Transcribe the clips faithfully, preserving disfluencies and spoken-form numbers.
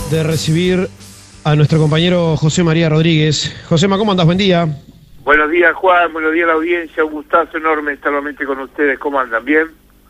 de recibir a nuestro compañero José María Rodríguez. Josema, ¿cómo andás? Buen día. Buenos días, Juan. Buenos días a la audiencia. Un gustazo enorme estar nuevamente con ustedes. ¿Cómo andan? ¿Bien?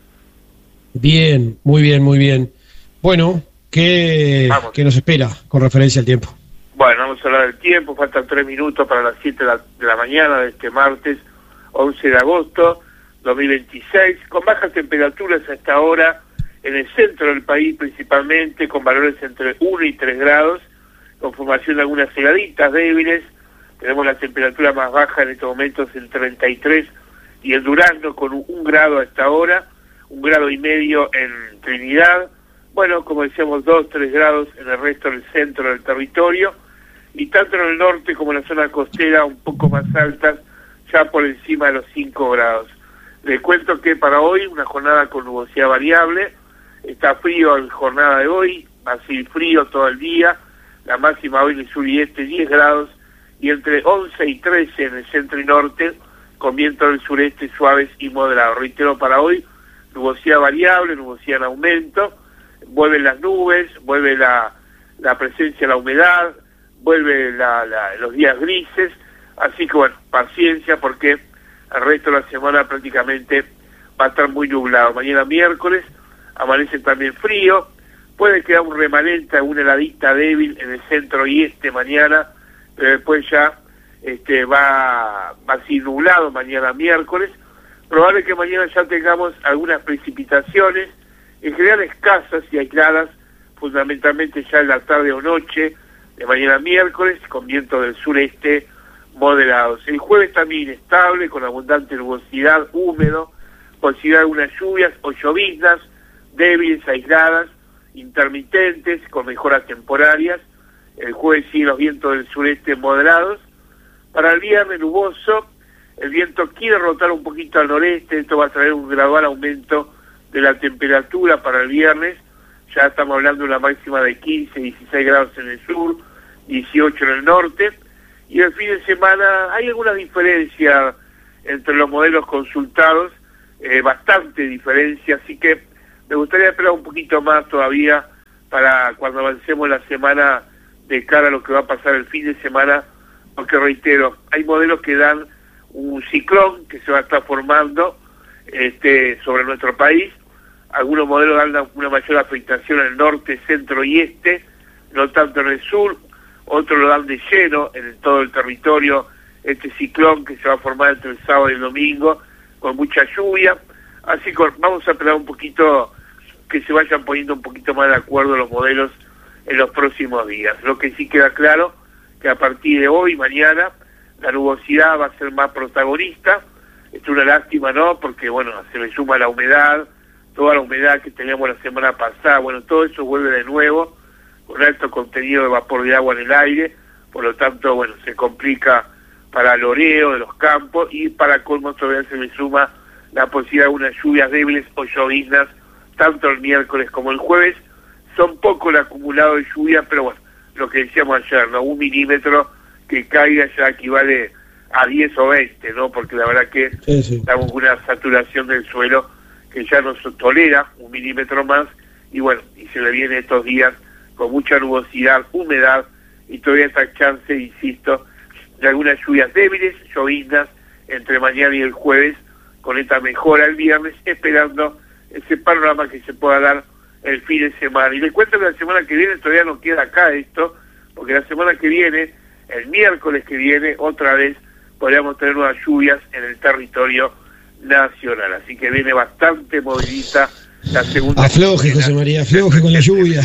Bien, muy bien, muy bien. Bueno, ¿qué, ¿qué nos espera con referencia al tiempo? Bueno, vamos a hablar del tiempo. Faltan tres minutos para las siete de la, de la mañana de este martes once de agosto dos mil veintiséis, con bajas temperaturas a esta hora en el centro del país principalmente, con valores entre uno y tres grados, con formación de algunas heladitas débiles. Tenemos la temperatura más baja en estos momentos en treinta y tres y en Durazno con un, un grado a esta hora, un grado y medio en Trinidad, bueno, como decíamos, dos, tres grados en el resto del centro del territorio, y tanto en el norte como en la zona costera un poco más altas, ya por encima de los cinco grados. Les cuento que para hoy una jornada con nubosidad variable, está frío la jornada de hoy, va a seguir frío todo el día, la máxima hoy en el sur y este diez grados, y entre once y trece en el centro y norte, con viento del sureste suaves y moderados. Reitero, para hoy, nubosidad variable, nubosidad en aumento, vuelven las nubes, vuelve la, la presencia de la humedad, vuelve la, la, los días grises, así que bueno, paciencia porque el resto de la semana prácticamente va a estar muy nublado. Mañana miércoles amanece también frío, puede quedar un remanente, una heladita débil en el centro y este mañana, pero después ya este, va, va a ser nublado mañana miércoles. Probable que mañana ya tengamos algunas precipitaciones, en general escasas y aisladas, fundamentalmente ya en la tarde o noche de mañana miércoles, con viento del sureste moderados. El jueves también inestable, con abundante nubosidad, húmedo, posibilidad de algunas lluvias o lloviznas, débiles, aisladas, intermitentes, con mejoras temporarias. El jueves sí los vientos del sureste moderados. Para el viernes nuboso, el viento quiere rotar un poquito al noreste, esto va a traer un gradual aumento de la temperatura para el viernes. Ya estamos hablando de una máxima de quince, dieciséis grados en el sur, dieciocho en el norte. Y el fin de semana hay alguna diferencia entre los modelos consultados, eh, bastante diferencia, así que me gustaría esperar un poquito más todavía para cuando avancemos la semana de cara a lo que va a pasar el fin de semana, porque reitero, hay modelos que dan un ciclón que se va a estar formando este, sobre nuestro país, algunos modelos dan una, una mayor afectación en el norte, centro y este, no tanto en el sur, otros lo dan de lleno en todo el territorio, este ciclón que se va a formar entre el sábado y el domingo, con mucha lluvia, así que vamos a esperar un poquito que se vayan poniendo un poquito más de acuerdo los modelos en los próximos días. Lo que sí queda claro, que a partir de hoy, mañana, la nubosidad va a ser más protagonista. Esto es una lástima, ¿no? Porque, bueno, se le suma la humedad, toda la humedad que teníamos la semana pasada, bueno, todo eso vuelve de nuevo, con alto contenido de vapor de agua en el aire, por lo tanto, bueno, se complica para el oreo de los campos, y para colmo todavía se le suma la posibilidad de unas lluvias débiles o lloviznas, tanto el miércoles como el jueves. Son poco el acumulado de lluvia, pero bueno, lo que decíamos ayer, ¿no? Un milímetro que caiga ya equivale a diez o veinte, ¿no? Porque la verdad que sí, sí. Estamos con una saturación del suelo que ya no se tolera un milímetro más, y bueno, y se le viene estos días con mucha nubosidad, humedad, y todavía está chance, insisto, de algunas lluvias débiles, lloviznas, entre mañana y el jueves, con esta mejora el viernes, esperando ese panorama que se pueda dar el fin de semana. Y les cuento que la semana que viene todavía no queda acá esto, porque la semana que viene, el miércoles que viene, otra vez podríamos tener unas lluvias en el territorio nacional. Así que viene bastante movilita la segunda. Afloje, José María, afloje con la lluvia.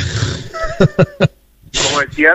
¿Cómo decías?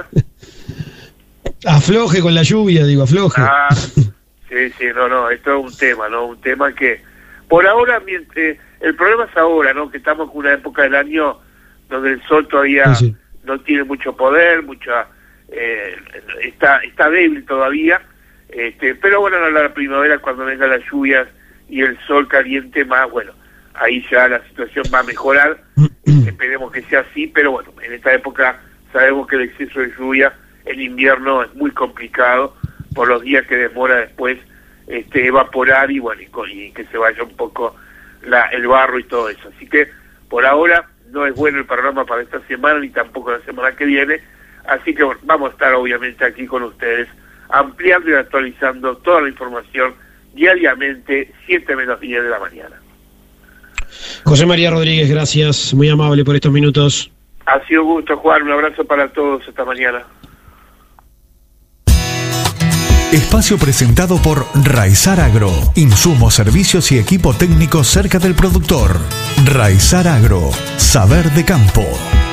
Afloje con la lluvia, digo, afloje. Ah, sí, sí, no, no, esto es un tema, ¿no? Un tema que, por ahora, mientras, el problema es ahora, ¿no? Que estamos en una época del año donde el sol todavía sí, sí. no tiene mucho poder, mucha, eh, está, está débil todavía, este, pero bueno, en la primavera, cuando vengan las lluvias y el sol caliente más, bueno, ahí ya la situación va a mejorar, esperemos que sea así, pero bueno, en esta época sabemos que el exceso de lluvia en invierno es muy complicado por los días que demora después este, evaporar y bueno, y, y que se vaya un poco la, el barro y todo eso. Así que por ahora no es bueno el panorama para esta semana ni tampoco la semana que viene, así que bueno, vamos a estar obviamente aquí con ustedes ampliando y actualizando toda la información diariamente, siete menos diez de la mañana. José María Rodríguez, gracias, muy amable por estos minutos. Ha sido un gusto, Juan, un abrazo para todos esta mañana. Espacio presentado por Raizar Agro. Insumos, servicios y equipo técnico cerca del productor. Raizar Agro. Saber de campo.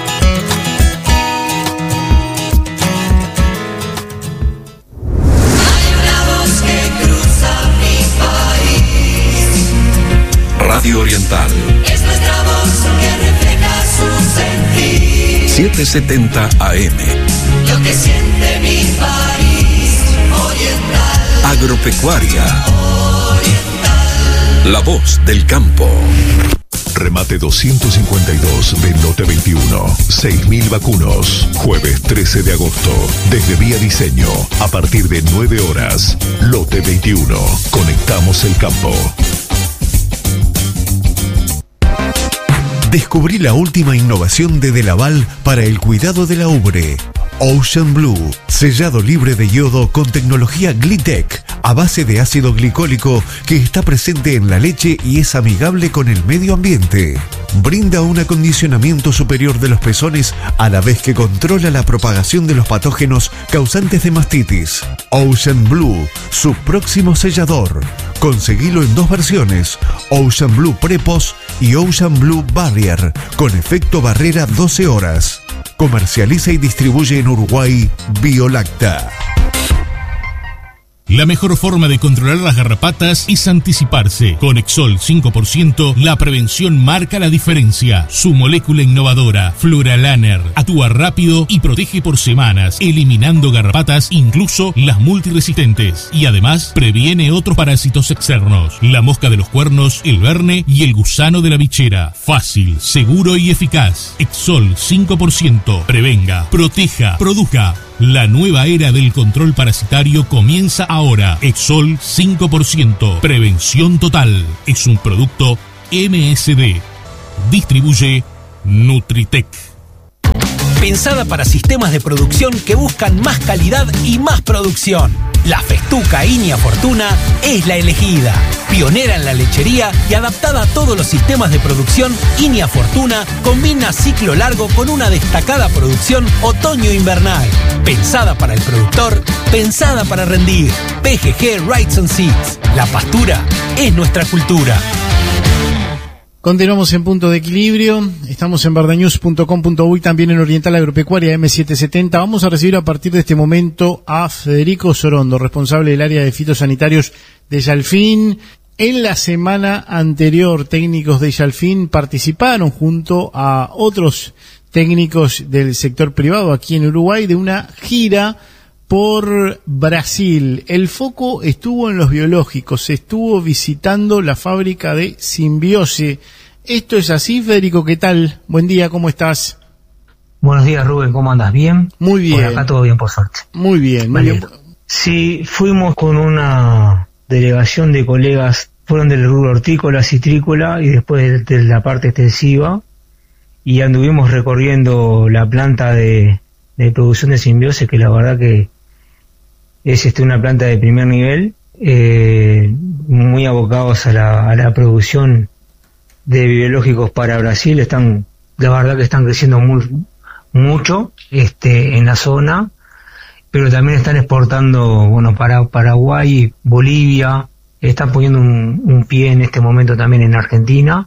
Hay una voz que cruza mi país. Radio Oriental. Es nuestra voz que refleja su sentir. setecientos setenta A M. Lo que siente mi país. Oriental. Agropecuaria. Oriental. La voz del campo. Remate doscientos cincuenta y dos de Lote veintiuno. seis mil vacunos. Jueves trece de agosto. Desde Vía Diseño. A partir de nueve horas. Lote veintiuno. Conectamos el campo. Descubrí la última innovación de Delaval para el cuidado de la ubre. Ocean Blue, sellado libre de yodo con tecnología Glitec, a base de ácido glicólico que está presente en la leche y es amigable con el medio ambiente. Brinda un acondicionamiento superior de los pezones a la vez que controla la propagación de los patógenos causantes de mastitis. Ocean Blue, su próximo sellador. Conseguilo en dos versiones, Ocean Blue Prepos y Ocean Blue Barrier, con efecto barrera doce horas. Comercializa y distribuye en Uruguay Biolacta. La mejor forma de controlar las garrapatas es anticiparse. Con Exol cinco por ciento, la prevención marca la diferencia. Su molécula innovadora, Fluralaner, actúa rápido y protege por semanas, eliminando garrapatas, incluso las multiresistentes. Y además, previene otros parásitos externos. La mosca de los cuernos, el verne y el gusano de la bichera. Fácil, seguro y eficaz. Exol cinco por ciento. Prevenga, proteja, produzca. La nueva era del control parasitario comienza ahora. Exol cinco por ciento. Prevención total. Es un producto M S D. Distribuye Nutritec. Pensada para sistemas de producción que buscan más calidad y más producción. La Festuca Inia Fortuna es la elegida. Pionera en la lechería y adaptada a todos los sistemas de producción, Inia Fortuna combina ciclo largo con una destacada producción otoño-invernal. Pensada para el productor, pensada para rendir. P G G Rights and Seeds. La pastura es nuestra cultura. Continuamos en Punto de Equilibrio, estamos en verdanews punto com punto uy, también en Oriental Agropecuaria M setecientos setenta. Vamos a recibir a partir de este momento a Federico Sorondo, responsable del área de fitosanitarios de Yalfin. En la semana anterior, técnicos de Yalfin participaron junto a otros técnicos del sector privado aquí en Uruguay de una gira por Brasil. El foco estuvo en los biológicos, se estuvo visitando la fábrica de Simbiose. ¿Esto es así, Federico? ¿Qué tal? Buen día, ¿cómo estás? Buenos días, Rubén, ¿cómo andas? ¿Bien? Muy bien. Por acá todo bien, por suerte. Muy bien, muy bien. Sí, fuimos con una delegación de colegas, fueron del rubro hortícola, citrícola y después de, de la parte extensiva, y anduvimos recorriendo la planta de, de producción de Simbiose, que la verdad que es este una planta de primer nivel, eh, muy abocados a la, a la producción de biológicos para Brasil. Están, la verdad que están creciendo muy, mucho este en la zona, pero también están exportando, bueno, para Paraguay, Bolivia, están poniendo un, un pie en este momento también en Argentina,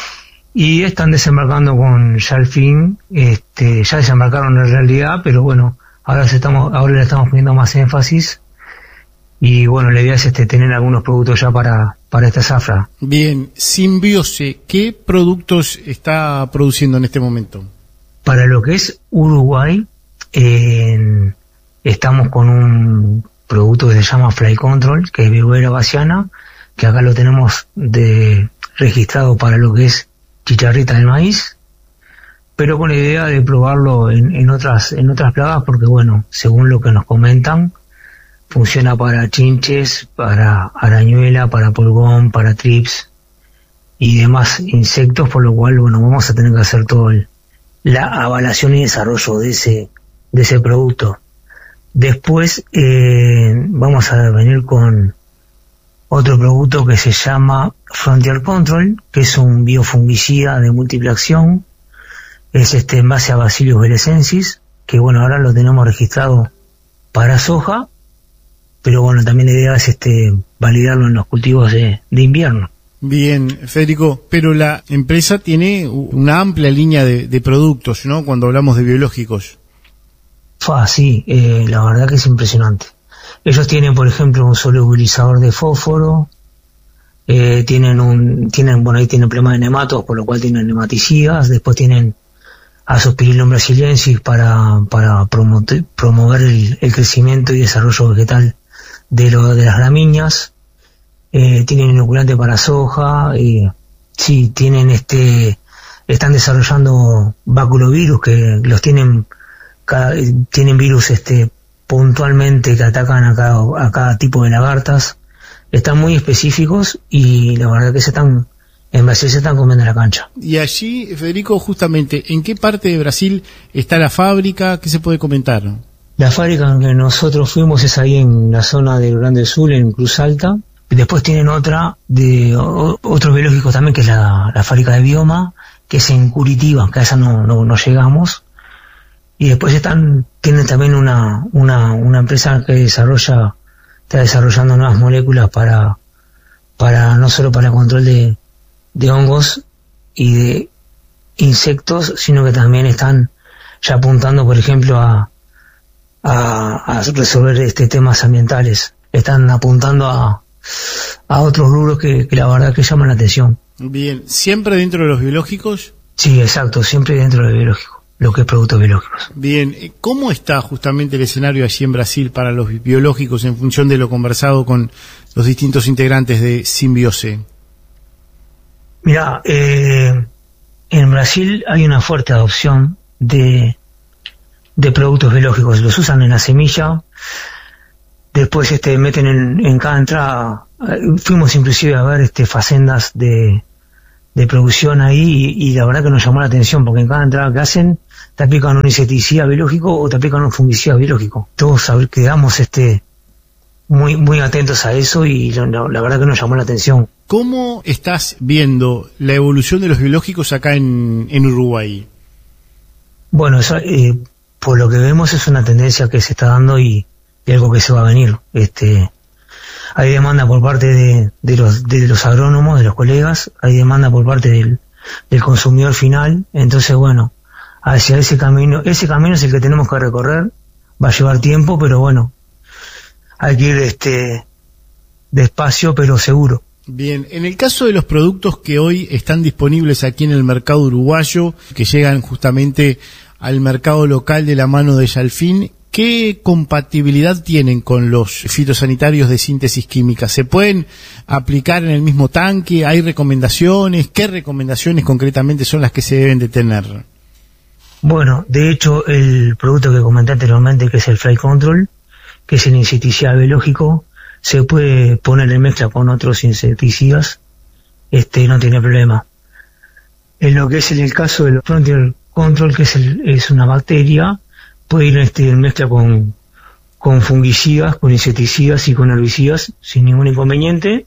y están desembarcando con Yalfin. Este, ya desembarcaron en realidad, pero bueno, ahora se estamos, ahora le estamos poniendo más énfasis, y bueno, la idea es este tener algunos productos ya para, para esta zafra. Bien, Simbiose, ¿qué productos está produciendo en este momento? Para lo que es Uruguay, eh, estamos con un producto que se llama Fly Control, que es Vihuela baciana, que acá lo tenemos de registrado para lo que es chicharrita del maíz, pero con la idea de probarlo en, en otras en otras plagas, porque bueno, según lo que nos comentan, funciona para chinches, para arañuela, para pulgón, para trips, y demás insectos, por lo cual, bueno, vamos a tener que hacer todo el, la avalación y desarrollo de ese, de ese producto. Después eh, vamos a venir con otro producto que se llama Frontier Control, que es un biofungicida de múltiple acción. Es este en base a Bacillus berecensis, que bueno, ahora lo tenemos registrado para soja, pero bueno, también la idea es este validarlo en los cultivos de, de invierno. Bien, Federico, pero la empresa tiene una amplia línea de, de productos, ¿no? Cuando hablamos de biológicos. Ah, sí, eh, la verdad que es impresionante. Ellos tienen, por ejemplo, un solubilizador de fósforo, eh, tienen un, tienen, bueno, ahí tienen problema de nematos, por lo cual tienen nematicidas, después tienen Azospirillum brasiliensis para, para promover, promover el, el crecimiento y desarrollo vegetal de, lo, de las gramíneas, eh, tienen inoculante para soja, eh, sí, tienen este, están desarrollando baculovirus que los tienen, cada, tienen virus este puntualmente que atacan a cada, a cada tipo de lagartas, están muy específicos y la verdad que se están, en Brasil se están comiendo la cancha. Y allí, Federico, justamente, ¿en qué parte de Brasil está la fábrica? ¿Qué se puede comentar? La fábrica en que nosotros fuimos es ahí en la zona del Rio Grande do Sul, en Cruz Alta. Después tienen otra de o, otros biológicos también, que es la, la fábrica de Bioma, que es en Curitiba, que a esa no, no, no llegamos. Y después están, tienen también una, una, una empresa que desarrolla, está desarrollando nuevas moléculas para, para, no solo para el control de, de hongos y de insectos, sino que también están ya apuntando, por ejemplo, a, a, a resolver este temas ambientales. Están apuntando a, a otros rubros que, que la verdad que llaman la atención. Bien, ¿siempre dentro de los biológicos? Sí, exacto, siempre dentro de los biológicos, lo que es productos biológicos. Bien, ¿cómo está justamente el escenario allí en Brasil para los biológicos en función de lo conversado con los distintos integrantes de Simbiose? Mira, eh, en Brasil hay una fuerte adopción de, de productos biológicos. Los usan en la semilla, después este meten en, en cada entrada. Fuimos inclusive a ver este facendas de, de producción ahí y, y la verdad que nos llamó la atención porque en cada entrada que hacen te aplican un insecticida biológico o te aplican un fungicida biológico. Todos quedamos este muy muy atentos a eso y la, la verdad que nos llamó la atención. ¿Cómo estás viendo la evolución de los biológicos acá en, en Uruguay? Bueno, eso, eh, por lo que vemos es una tendencia que se está dando y, y algo que se va a venir. Este, hay demanda por parte de, de los de los agrónomos, de los colegas, hay demanda por parte del, del consumidor final. Entonces, bueno, hacia ese camino, ese camino es el que tenemos que recorrer. Va a llevar tiempo, pero bueno, hay que ir este despacio, pero seguro. Bien, en el caso de los productos que hoy están disponibles aquí en el mercado uruguayo, que llegan justamente al mercado local de la mano de Yalfin, ¿qué compatibilidad tienen con los fitosanitarios de síntesis química? ¿Se pueden aplicar en el mismo tanque? ¿Hay recomendaciones? ¿Qué recomendaciones concretamente son las que se deben de tener? Bueno, de hecho, el producto que comenté anteriormente, que es el Fly Control, que es el insecticida biológico, se puede poner en mezcla con otros insecticidas, este no tiene problema. En lo que es en el caso del Frontier Control, que es, el, es una bacteria, puede ir este, en mezcla con, con fungicidas, con insecticidas y con herbicidas sin ningún inconveniente.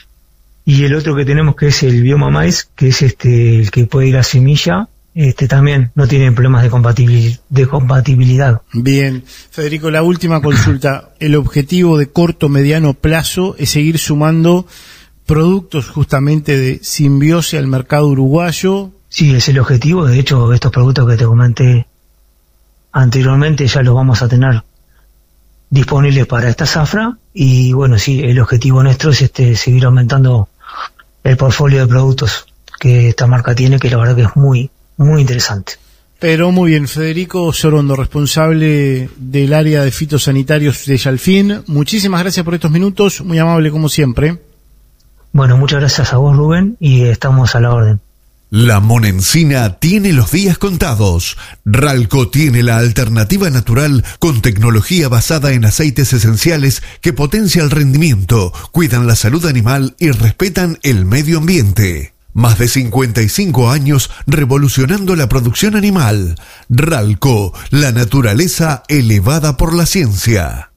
Y el otro que tenemos, que es el Bioma Mais, que es este el que puede ir a semilla, este también no tiene problemas de compatibilidad, de compatibilidad. Bien, Federico, la última consulta. El objetivo de corto mediano plazo es seguir sumando productos justamente de Simbiose al mercado uruguayo. Sí, es el objetivo. De hecho, estos productos que te comenté anteriormente ya los vamos a tener disponibles para esta zafra y bueno, sí, el objetivo nuestro es este seguir aumentando el portfolio de productos que esta marca tiene, que la verdad que es muy muy interesante. Pero muy bien, Federico Sorondo, responsable del área de fitosanitarios de Yalfin, muchísimas gracias por estos minutos, muy amable como siempre. Bueno, muchas gracias a vos, Rubén, y estamos a la orden. La Monencina tiene los días contados. Ralco tiene la alternativa natural con tecnología basada en aceites esenciales que potencia el rendimiento, cuidan la salud animal y respetan el medio ambiente. Más de cincuenta y cinco años revolucionando la producción animal. Ralco, la naturaleza elevada por la ciencia.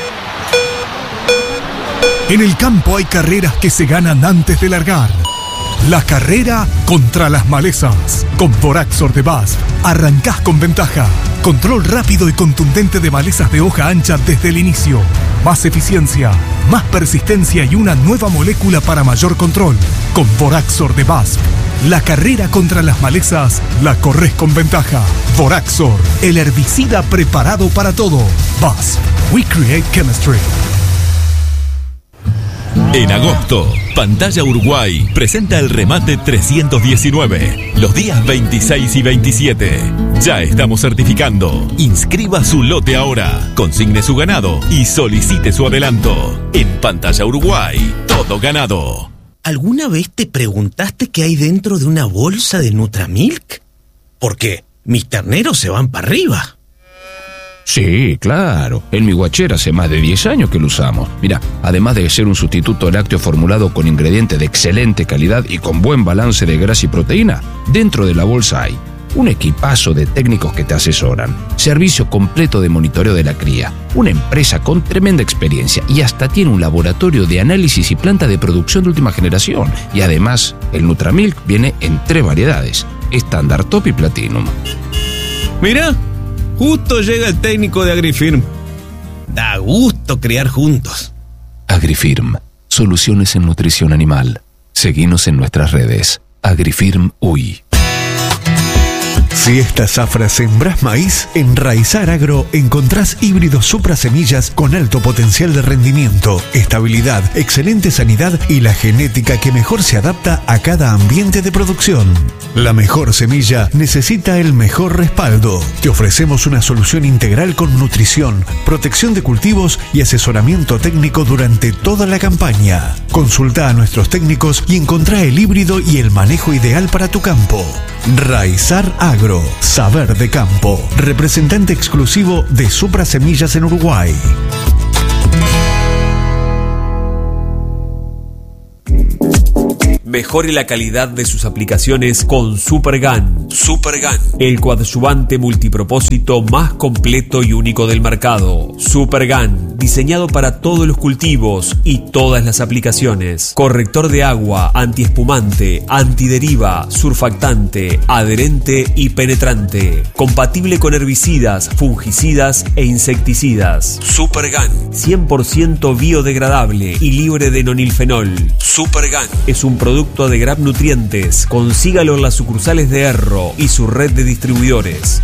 En el campo hay carreras que se ganan antes de largar. La carrera contra las malezas. Con Voraxor de B A S F arrancás con ventaja. Control rápido y contundente de malezas de hoja ancha desde el inicio. Más eficiencia, más persistencia y una nueva molécula para mayor control. Con Voraxor de B A S F, la carrera contra las malezas la corres con ventaja. Voraxor, el herbicida preparado para todo. B A S F, we create chemistry. En agosto, Pantalla Uruguay presenta el remate trescientos diecinueve, los días veintiséis y veintisiete. Ya estamos certificando. Inscriba su lote ahora, consigne su ganado y solicite su adelanto. En Pantalla Uruguay, todo ganado. ¿Alguna vez te preguntaste qué hay dentro de una bolsa de Nutramilk? Porque mis terneros se van para arriba. Sí, claro. En mi guachera hace más de diez años que lo usamos. Mira, además de ser un sustituto lácteo formulado con ingredientes de excelente calidad y con buen balance de grasa y proteína, dentro de la bolsa hay un equipazo de técnicos que te asesoran, servicio completo de monitoreo de la cría, una empresa con tremenda experiencia y hasta tiene un laboratorio de análisis y planta de producción de última generación. Y además, el Nutramilk viene en tres variedades, estándar, top y platinum. Mira, justo llega el técnico de Agrifirm. Da gusto criar juntos. Agrifirm, soluciones en nutrición animal. Seguinos en nuestras redes. Agrifirm U I. Si estas zafras sembrás maíz, en Raizar Agro encontrás híbridos Supra semillas con alto potencial de rendimiento, estabilidad, excelente sanidad y la genética que mejor se adapta a cada ambiente de producción. La mejor semilla necesita el mejor respaldo. Te ofrecemos una solución integral con nutrición, protección de cultivos y asesoramiento técnico durante toda la campaña. Consulta a nuestros técnicos y encontrá el híbrido y el manejo ideal para tu campo. Raizar Agro, saber de campo, representante exclusivo de Supra Semillas en Uruguay. Mejore la calidad de sus aplicaciones con Supergun. Supergun, el coadyuvante multipropósito más completo y único del mercado. Supergun, diseñado para todos los cultivos y todas las aplicaciones. Corrector de agua, antiespumante, antideriva, surfactante, adherente y penetrante. Compatible con herbicidas, fungicidas e insecticidas. Supergun, cien por ciento biodegradable y libre de nonilfenol. Supergun es un producto de Grab Nutrientes. Consígalo en las sucursales de Erro y su red de distribuidores.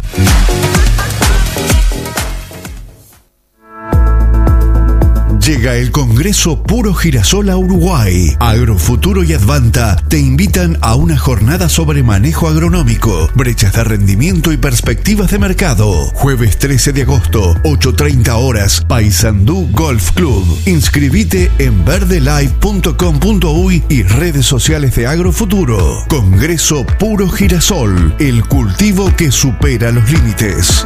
Llega el Congreso Puro Girasol a Uruguay. Agrofuturo y Advanta te invitan a una jornada sobre manejo agronómico, brechas de rendimiento y perspectivas de mercado. Jueves trece de agosto, ocho treinta horas, Paysandú Golf Club. Inscribite en verde live punto com punto uy y redes sociales de Agrofuturo. Congreso Puro Girasol, el cultivo que supera los límites.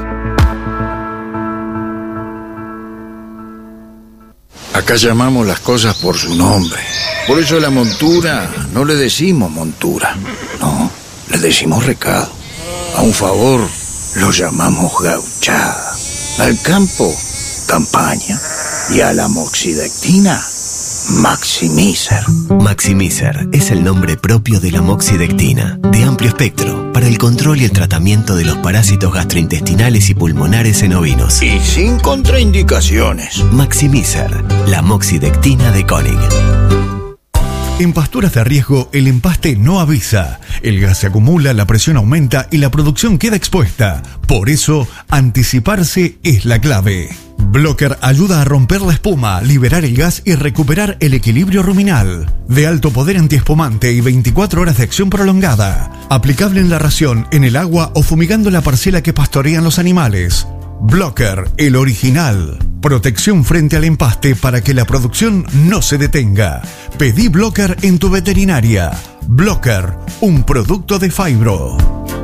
Acá llamamos las cosas por su nombre. Por eso a la montura no le decimos montura. No, le decimos recado. A un favor lo llamamos gauchada. Al campo, campaña. Y a la moxidectina, Maximizer. Maximizer es el nombre propio de la moxidectina, de amplio espectro, para el control y el tratamiento de los parásitos gastrointestinales y pulmonares en ovinos. Y sin contraindicaciones. Maximizer, la moxidectina de Koenig. En pasturas de riesgo, el empaste no avisa. El gas se acumula, la presión aumenta y la producción queda expuesta. Por eso, anticiparse es la clave. Blocker ayuda a romper la espuma, liberar el gas y recuperar el equilibrio ruminal. De alto poder antiespumante y veinticuatro horas de acción prolongada. Aplicable en la ración, en el agua o fumigando la parcela que pastorean los animales. Blocker, el original. Protección frente al empaste para que la producción no se detenga. Pedí Blocker en tu veterinaria. Blocker, un producto de Fibro.